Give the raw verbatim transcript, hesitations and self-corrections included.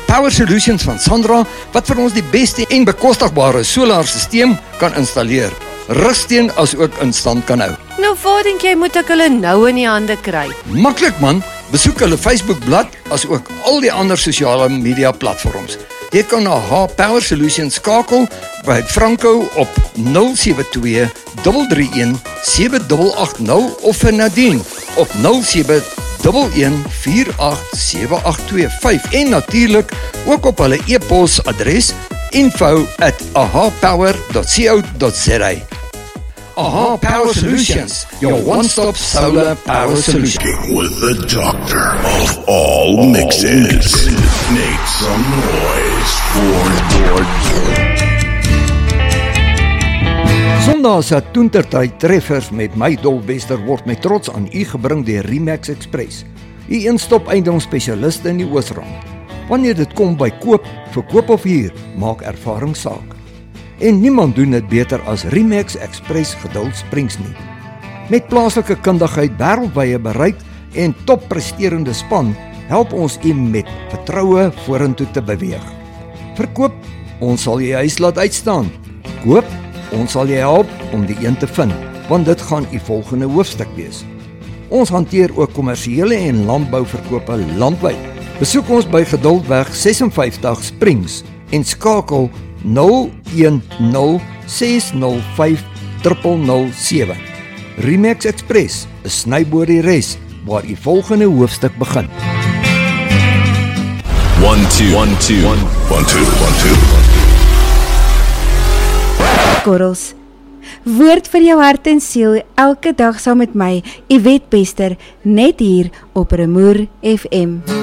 Power Solutions van Sandra, wat vir ons die beste en bekostigbare solarsisteem kan installeer. Rugsteen as ook in stand kan hou. Nou waar dink jy moet ek hulle nou in die hande kry? Maklik man, besoek hulle Facebookblad as ook al die ander sosiale media platforms. Jy kan na H Power Solutions skakel by Franco op nul sewe twee drie drie een sewe agt agt nul of vir Nadine op nul sewe een een vier agt sewe agt twee vyf en natuurlik ook op hulle e-pos adres info at ahapower dot co dot za. Aha Power Solutions, your one-stop solar power solution. With the doctor of all mixes. Make some noise for George. Sondag se toentertyd treffers met my Dolwester word met trots aan u gebring deur Remax Express. U een-stop eiendomsspesialiste in die Oosrand. Wanneer dit kom by koop, verkoop of huur, maak ervaring saak. En niemand doen dit beter as Remax Express Geduld Springs nie. Met plaaslike kundigheid, wêreldwye bereik en toppresterende span, help ons u met vertroue vorentoe te beweeg. Verkoop, ons sal jy huis laat uitstaan. Koop, ons sal jy help om die een te vind, want dit gaan u volgende hoofstuk wees. Ons hanteer ook kommersiële en landbouverkope landwyd. Besoek ons by Geduldweg ses en vyftig Springs en skakel nul een nul ses nul vyf nul nul nul sewe. Remax Express, 'n snyboor die res waar u volgende hoofstuk begin. One, two, one, two, one, one, two, one, two. Korrels. Woord vir jou hart en siel elke dag saam met my, Yvette Bester, net hier op Remoer F M.